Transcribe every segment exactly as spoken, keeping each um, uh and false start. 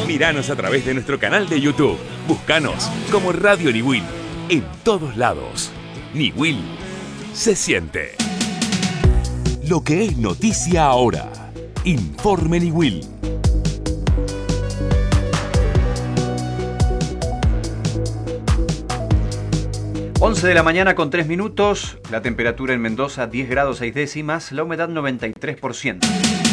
Míranos a través de nuestro canal de YouTube. Búscanos como Radio Niwil en todos lados. Niwil se siente. Lo que es noticia ahora. Informe Niwil. once de la mañana con tres minutos, la temperatura en Mendoza diez grados seis décimas, la humedad noventa y tres por ciento.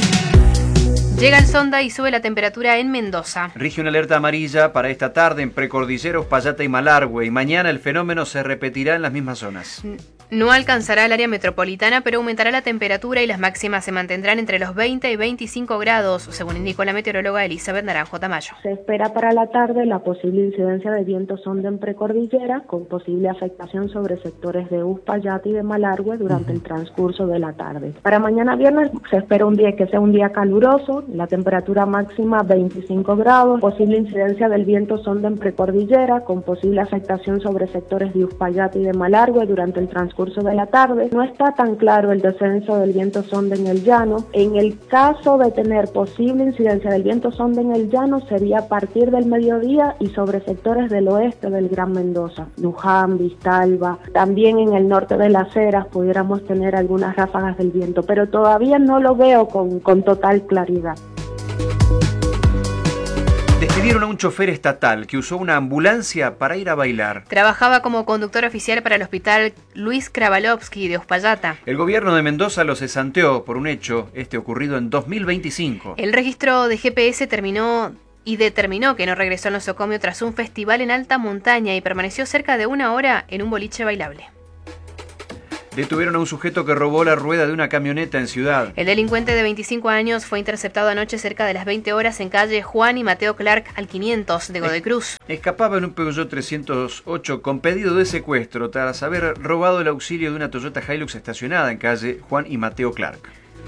Llega el sonda y sube la temperatura en Mendoza. Rige una alerta amarilla para esta tarde en Precordillera, Uspallata y Malargüe, y mañana el fenómeno se repetirá en las mismas zonas. No alcanzará el área metropolitana, pero aumentará la temperatura y las máximas se mantendrán entre los veinte y veinticinco grados, según indicó la meteoróloga Elizabeth Naranjo Tamayo. Se espera para la tarde la posible incidencia de viento sonda en Precordillera, con posible afectación sobre sectores de Uspallata y de Malargüe durante uh-huh. el transcurso de la tarde. Para mañana viernes se espera un día que sea un día caluroso, la temperatura máxima veinticinco grados, posible incidencia del viento sonda en Precordillera, con posible afectación sobre sectores de Uspallata y de Malargüe durante el transcurso curso de la tarde. No está tan claro el descenso del viento sonda en el llano. En el caso de tener posible incidencia del viento sonda en el llano, sería a partir del mediodía y sobre sectores del oeste del Gran Mendoza, Luján, Vistalba, también en el norte de Las Heras pudiéramos tener algunas ráfagas del viento, pero todavía no lo veo con, con total claridad. Despidieron a un chofer estatal que usó una ambulancia para ir a bailar. Trabajaba como conductor oficial para el hospital Luis Kravalovsky de Uspallata. El gobierno de Mendoza lo cesanteó por un hecho este ocurrido en dos mil veinticinco. El registro de G P S terminó y determinó que no regresó al nosocomio tras un festival en alta montaña y permaneció cerca de una hora en un boliche bailable. Detuvieron a un sujeto que robó la rueda de una camioneta en Ciudad. El delincuente de veinticinco años fue interceptado anoche cerca de las veinte horas en calle Juan y Mateo Clark al quinientos de Godoy Cruz. Escapaba en un Peugeot trescientos ocho con pedido de secuestro tras haber robado el auxilio de una Toyota Hilux estacionada en calle Juan y Mateo Clark.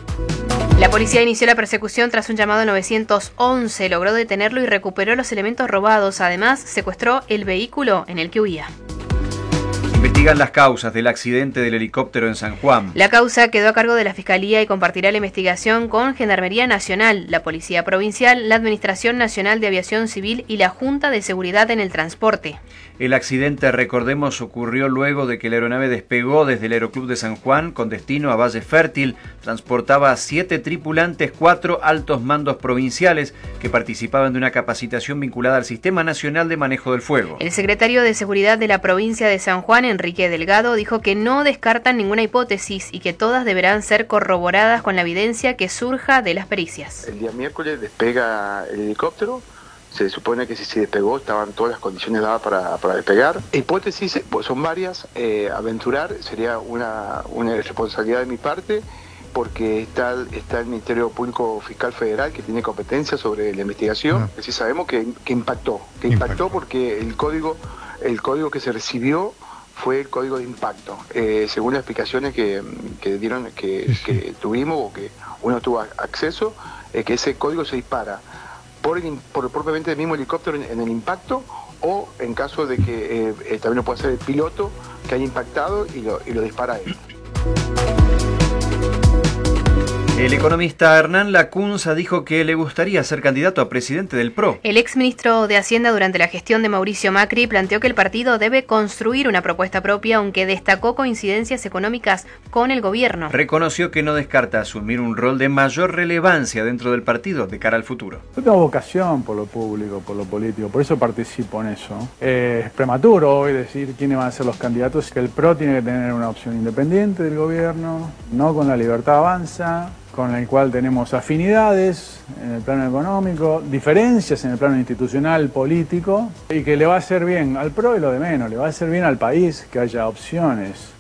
La policía inició la persecución tras un llamado nueve once, logró detenerlo y recuperó los elementos robados. Además, secuestró el vehículo en el que huía. Investigan las causas del accidente del helicóptero en San Juan. La causa quedó a cargo de la Fiscalía y compartirá la investigación con Gendarmería Nacional, la Policía Provincial, la Administración Nacional de Aviación Civil y la Junta de Seguridad en el Transporte. El accidente, recordemos, ocurrió luego de que la aeronave despegó desde el Aeroclub de San Juan con destino a Valle Fértil. Transportaba a siete tripulantes, cuatro altos mandos provinciales que participaban de una capacitación vinculada al Sistema Nacional de Manejo del Fuego. El secretario de Seguridad de la provincia de San Juan, Enrique Delgado, dijo que no descartan ninguna hipótesis y que todas deberán ser corroboradas con la evidencia que surja de las pericias. El día miércoles despega el helicóptero. Se supone que si se despegó estaban todas las condiciones dadas para, para despegar. Hipótesis pues son varias. Eh, aventurar sería una, una responsabilidad de mi parte, porque está, está el Ministerio Público Fiscal Federal que tiene competencia sobre la investigación. Uh-huh. Sí sabemos que, que impactó, que impactó, impactó porque el código, el código que se recibió fue el código de impacto. Eh, según las explicaciones que, que dieron, que, que tuvimos o que uno tuvo acceso, eh, que ese código se dispara por, el, por propiamente el mismo helicóptero en, en el impacto, o en caso de que eh, eh, también lo pueda hacer el piloto que haya impactado y lo, y lo dispara él. El economista Hernán Lacunza dijo que le gustaría ser candidato a presidente del P R O. El exministro de Hacienda durante la gestión de Mauricio Macri planteó que el partido debe construir una propuesta propia, aunque destacó coincidencias económicas con el gobierno. Reconoció que no descarta asumir un rol de mayor relevancia dentro del partido de cara al futuro. Yo tengo vocación por lo público, por lo político, por eso participo en eso. Eh, es prematuro hoy decir quiénes van a ser los candidatos, que el P R O tiene que tener una opción independiente del gobierno, no con la Libertad Avanza, con el cual tenemos afinidades en el plano económico, diferencias en el plano institucional, político, y que le va a hacer bien al P R O y lo de menos, le va a hacer bien al país que haya opciones.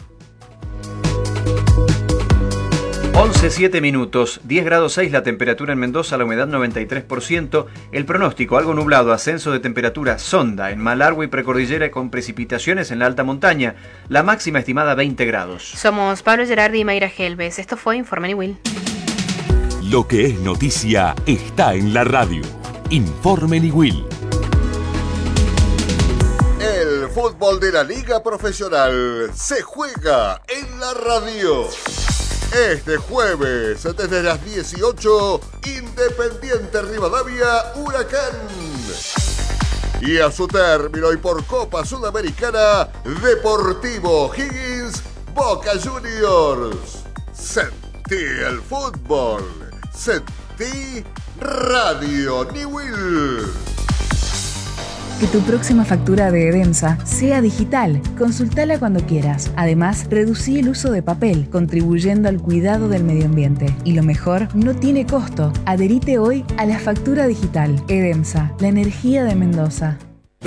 once, siete minutos, diez grados seis la temperatura en Mendoza, la humedad noventa y tres por ciento, el pronóstico algo nublado, ascenso de temperatura sonda en Malargüe y Precordillera con precipitaciones en la alta montaña, la máxima estimada veinte grados. Somos Pablo Gerardi y Mayra Helves, esto fue Informe Niwil. Lo que es noticia está en la radio. Informe Niwil. El fútbol de la Liga Profesional se juega en la radio. Este jueves, desde las dieciocho, Independiente Rivadavia, Huracán. Y a su término y por Copa Sudamericana, Deportivo Higgins, Boca Juniors. Sentí el fútbol. Sentí Radio Niwil. Que tu próxima factura de Edemsa sea digital. Consultala cuando quieras. Además, reducí el uso de papel, contribuyendo al cuidado del medio ambiente. Y lo mejor, no tiene costo. Adherite hoy a la factura digital. Edemsa, la energía de Mendoza.